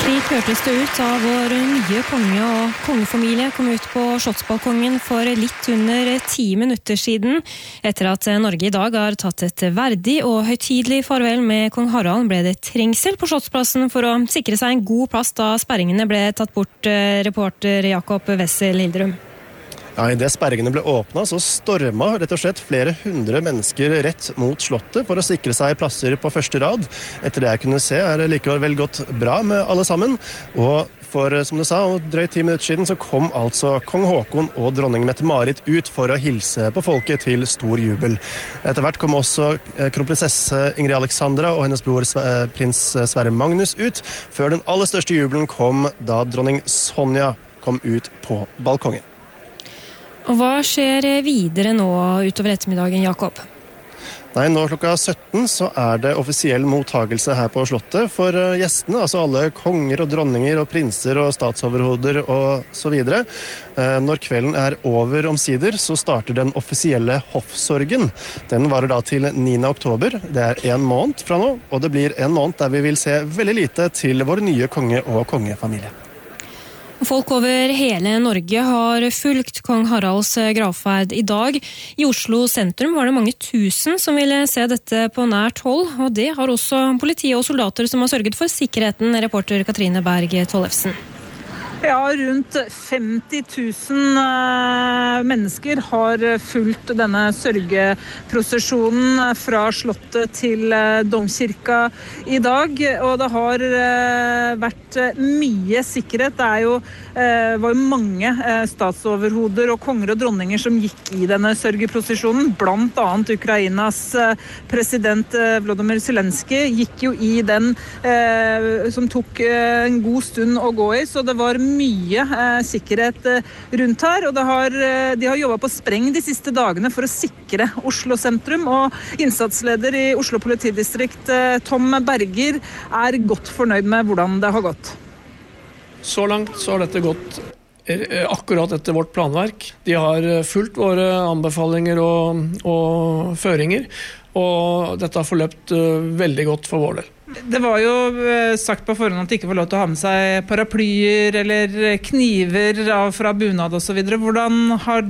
Slik hørtes det ut da vår nye konge og kongefamilie kom ut på Slottsbalkongen for litt under 10 minutter siden. Etter at Norge i dag har tatt et verdig og høytidelig farvel med kong Harald, ble det trengsel på Slottsplassen for å sikre seg en god plass da sperringene ble tatt bort, reporter Jakob Wessel Hildrum. Ja, I det sperringene ble åpnet, så stormet rett og slett flere hundre mennesker rett mot slottet for å sikre seg plasser på første rad. Etter det jeg kunne se det likevel vel gått bra med alle sammen. Og for, som du sa, drøyt 10 minutter siden så kom altså kong Håkon og dronning Mette-Marit ut for å hilse på folket til stor jubel. Etter hvert kom også kronprinsesse Ingrid Alexandra og hennes bror prins Sverre Magnus ut, før den aller største jubelen kom da dronning Sonja kom ut på balkongen. Og hva skjer videre nå utover ettermiddagen, Jakob? Nei, nå klokka 17 så det offisiell mottagelse her på slottet for gjestene, altså alle konger og dronninger og prinser og statsoverhoder og så videre. Når kvelden over omsider, så starter den offisielle hoffsorgen. Den varer da til 9. oktober. Det 1 måned fra nå, og det blir 1 måned der vi vil se veldig lite til vår nye konge og kongefamilie. Folk over hele Norge har fulgt kong Haralds gravferd i dag. I Oslo sentrum var det mange tusen som ville se dette på nært hold, og det har også politiet og soldater som har sørget for sikkerheten, reporter Katrine Berg Tollefsen. Ja, rundt 50 000 mennesker har fulgt denne sørgeprosesjonen fra slottet til domkirka i dag, og det har vært mye sikkerhet. Det var jo mange statsoverhoder og konger og dronninger som gikk i denne sørgeprosesjonen, blant annet Ukrainas president Volodymyr Zelensky gikk jo i den som tok en god stund å gå i, så det var mye sikkerhet rundt her, og de har jobbet på spreng de siste dagene for å sikre Oslo sentrum, og innsatsleder i Oslo politidistrikt Tom Berger godt fornøyd med hvordan det har gått. Så langt så har dette gått akkurat etter vårt planverk. De har fulgt våre anbefalinger og føringer, og dette har forløpt veldig godt for vår del. Det var jo sagt på forhånd at de ikke får lov til å ha med seg paraplyer eller kniver fra bunad og så videre. Hvordan har